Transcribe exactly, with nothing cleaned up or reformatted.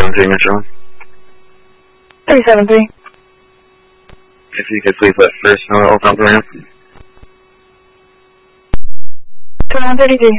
seven three, Metro. three seven three. If you could please let first know open up the ramp. twenty-one thirty-three.